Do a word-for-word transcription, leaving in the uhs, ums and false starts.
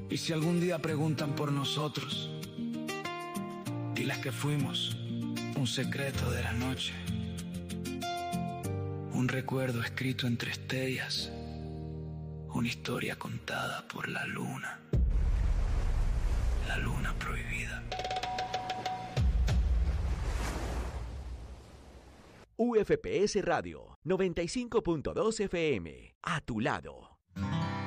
Y si algún día preguntan por nosotros, diles que fuimos un secreto de la noche, un recuerdo escrito entre estrellas, una historia contada por la luna, la luna prohibida. U F P S Radio noventa y cinco punto dos F M, a tu lado.